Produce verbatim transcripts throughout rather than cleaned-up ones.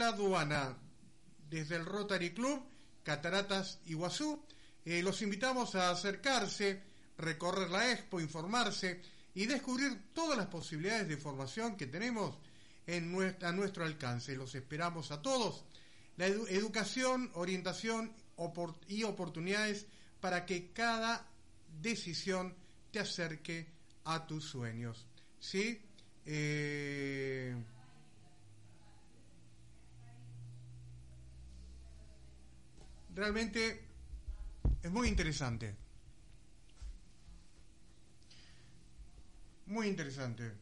la aduana, desde el Rotary Club Cataratas Iguazú. Eh, los invitamos a acercarse, recorrer la expo, informarse y descubrir todas las posibilidades de formación que tenemos en nuestra, a nuestro alcance. Los esperamos a todos. La edu- educación, orientación opor- y oportunidades para que cada decisión te acerque a tus sueños. ¿Sí? Eh... Realmente es muy interesante. Muy interesante.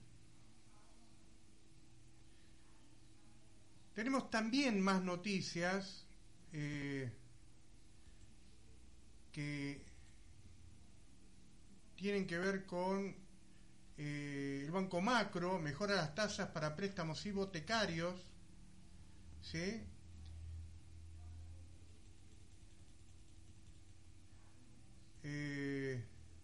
Tenemos también más noticias eh, que tienen que ver con eh, el Banco Macro, mejora las tasas para préstamos hipotecarios, ¿sí? Eh,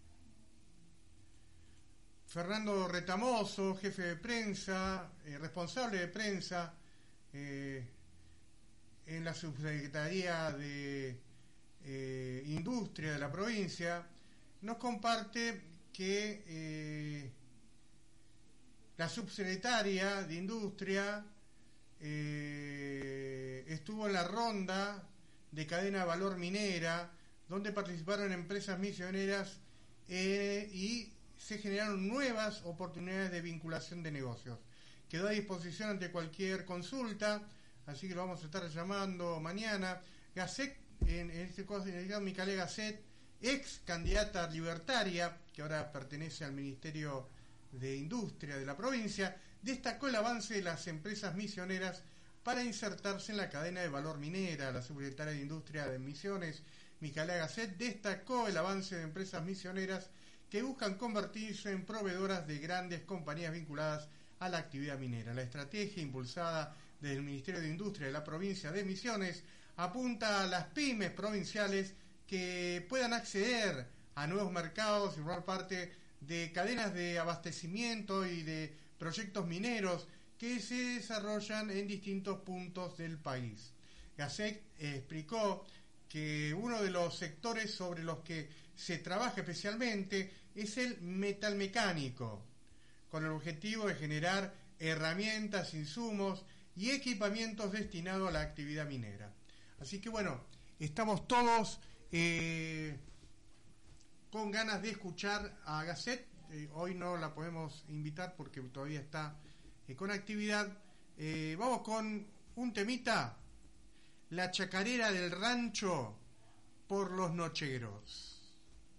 Fernando Retamoso, jefe de prensa, eh, responsable de prensa eh, en la Subsecretaría de eh, Industria de la provincia, nos comparte que eh, la subsecretaria de Industria eh, estuvo en la ronda de cadena de valor minera, donde participaron empresas misioneras eh, y se generaron nuevas oportunidades de vinculación de negocios. Quedó a disposición ante cualquier consulta, así que lo vamos a estar llamando mañana. Gasset, en, en este caso, Micaela Gasset, ex candidata libertaria, que ahora pertenece al Ministerio de Industria de la provincia, destacó el avance de las empresas misioneras para insertarse en la cadena de valor minera. La subsecretaria de Industria de Misiones, Micaela Gasset, destacó el avance de empresas misioneras que buscan convertirse en proveedoras de grandes compañías vinculadas a la actividad minera. La estrategia impulsada desde el Ministerio de Industria de la provincia de Misiones apunta a las pymes provinciales que puedan acceder a nuevos mercados y formar parte de cadenas de abastecimiento y de proyectos mineros que se desarrollan en distintos puntos del país. Gasset eh, explicó que uno de los sectores sobre los que se trabaja especialmente es el metalmecánico, con el objetivo de generar herramientas, insumos y equipamientos destinados a la actividad minera. Así que bueno, estamos todos eh, con ganas de escuchar a Gasset. Eh, hoy no la podemos invitar porque todavía está eh, con actividad. Eh, vamos con un temita. La chacarera del rancho por los nocheros.